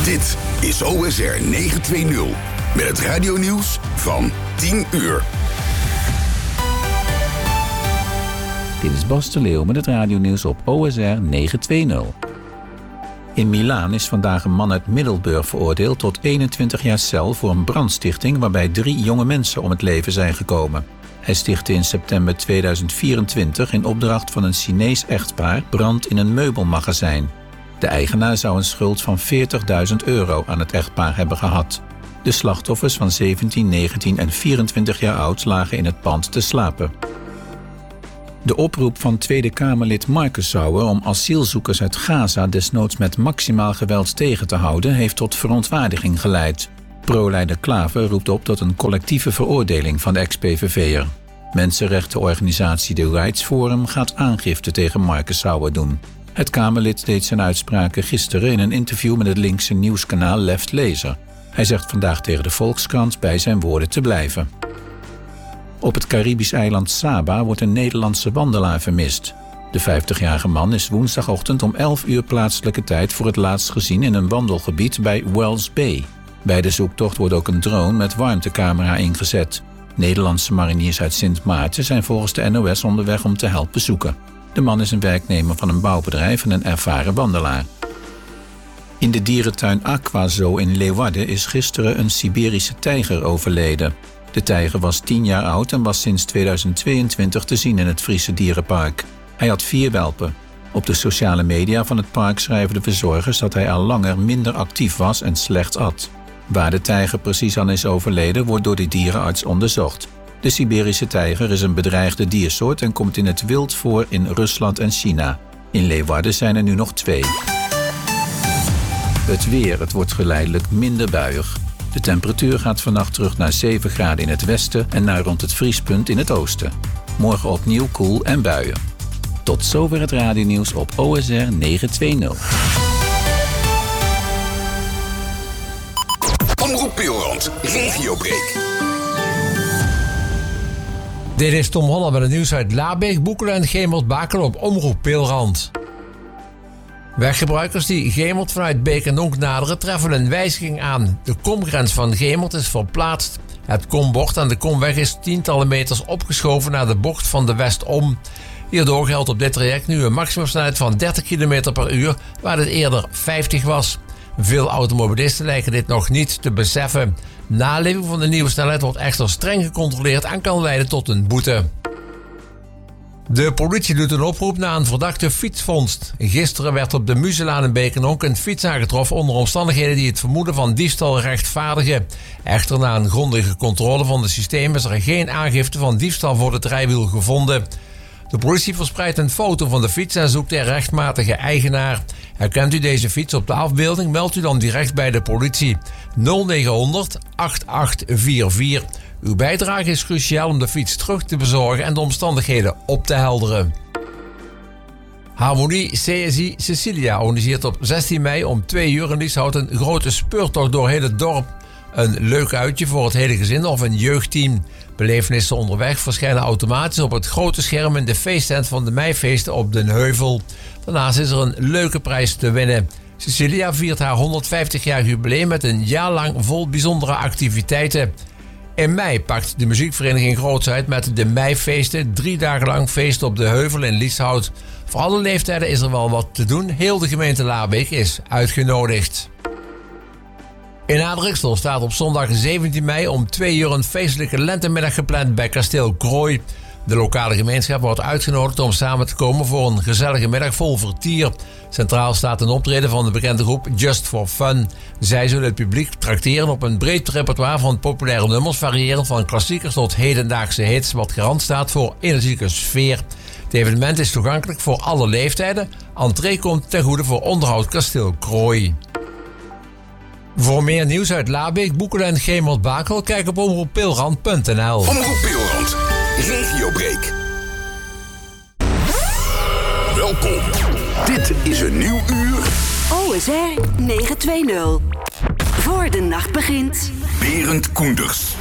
Dit is OSR 920 met het radionieuws van 10 uur. Dit is Bas de Leeuw met het radionieuws op OSR 920. In Milaan is vandaag een man uit Middelburg veroordeeld tot 21 jaar cel voor een brandstichting waarbij 3 jonge mensen om het leven zijn gekomen. Hij stichtte in september 2024 in opdracht van een Chinees echtpaar brand in een meubelmagazijn. De eigenaar zou een schuld van €40.000 aan het echtpaar hebben gehad. De slachtoffers van 17, 19 en 24 jaar oud lagen in het pand te slapen. De oproep van Tweede Kamerlid Marcusauer om asielzoekers uit Gaza desnoods met maximaal geweld tegen te houden heeft tot verontwaardiging geleid. Pro-leider Klaver roept op tot een collectieve veroordeling van de ex-PVV'er. Mensenrechtenorganisatie The Rights Forum gaat aangifte tegen Marcusauer doen. Het Kamerlid deed zijn uitspraken gisteren in een interview met het linkse nieuwskanaal Left Lezer. Hij zegt vandaag tegen de Volkskrant bij zijn woorden te blijven. Op het Caribisch eiland Saba wordt een Nederlandse wandelaar vermist. De 50-jarige man is woensdagochtend om 11 uur plaatselijke tijd voor het laatst gezien in een wandelgebied bij Wells Bay. Bij de zoektocht wordt ook een drone met warmtecamera ingezet. Nederlandse mariniers uit Sint Maarten zijn volgens de NOS onderweg om te helpen zoeken. De man is een werknemer van een bouwbedrijf en een ervaren wandelaar. In de dierentuin Aquazoo in Leeuwarden is gisteren een Siberische tijger overleden. De tijger was 10 jaar oud en was sinds 2022 te zien in het Friese dierenpark. Hij had 4 welpen. Op de sociale media van het park schrijven de verzorgers dat hij al langer minder actief was en slecht at. Waar de tijger precies aan is overleden wordt door de dierenarts onderzocht. De Siberische tijger is een bedreigde diersoort en komt in het wild voor in Rusland en China. In Leeuwarden zijn er nu nog 2. Het weer, het wordt geleidelijk minder buiig. De temperatuur gaat vannacht terug naar 7 graden in het westen en naar rond het vriespunt in het oosten. Morgen opnieuw koel en buien. Tot zover het radionieuws op OSR 920. Omroep Pilrand, Regiobreak. Dit is Tom Holland met het nieuws uit Labeek, Boekelen en Gemert-Bakel op Omroep Pilrand. Weggebruikers die Gemert vanuit Beek en Donk naderen treffen een wijziging aan. De komgrens van Gemert is verplaatst. Het kombord aan de komweg is tientallen meters opgeschoven naar de bocht van de Westom. Hierdoor geldt op dit traject nu een maximumsnelheid van 30 km per uur, waar het eerder 50 was. Veel automobilisten lijken dit nog niet te beseffen. Naleving van de nieuwe snelheid wordt echter streng gecontroleerd en kan leiden tot een boete. De politie doet een oproep na een verdachte fietsvondst. Gisteren werd op de Muzelaan in Beek en Donk een fiets aangetroffen onder omstandigheden die het vermoeden van diefstal rechtvaardigen. Echter na een grondige controle van de systeem is er geen aangifte van diefstal voor het rijwiel gevonden. De politie verspreidt een foto van de fiets en zoekt de rechtmatige eigenaar. Herkent u deze fiets op de afbeelding, meldt u dan direct bij de politie. 0900 8844. Uw bijdrage is cruciaal om de fiets terug te bezorgen en de omstandigheden op te helderen. Harmonie CSI Cecilia organiseert op 16 mei om 2 uur in Lieshout een grote speurtocht door heel het dorp. Een leuk uitje voor het hele gezin of een jeugdteam. Belevenissen onderweg verschijnen automatisch op het grote scherm in de feesttent van de meifeesten op Den Heuvel. Daarnaast is er een leuke prijs te winnen. Cecilia viert haar 150-jarig jubileum met een jaar lang vol bijzondere activiteiten. In mei pakt de muziekvereniging groots uit met de meifeesten. 3 dagen lang feest op de Heuvel in Lieshout. Voor alle leeftijden is er wel wat te doen. Heel de gemeente Labeek is uitgenodigd. In Adrixel staat op zondag 17 mei om 2 uur een feestelijke lentemiddag gepland bij kasteel Krooi. De lokale gemeenschap wordt uitgenodigd om samen te komen voor een gezellige middag vol vertier. Centraal staat een optreden van de bekende groep Just for Fun. Zij zullen het publiek trakteren op een breed repertoire van populaire nummers, variërend van klassiekers tot hedendaagse hits, wat garant staat voor energieke sfeer. Het evenement is toegankelijk voor alle leeftijden. Entree komt ten goede voor onderhoud kasteel Krooi. Voor meer nieuws uit Labeek, Boekelen en Gemert-Bakel, kijk op omroeppilrand.nl. Omroep Pilrand, Regiobreak. Welkom. Dit is een nieuw uur. OSR 920. Voor de nacht begint. Berend Koenders.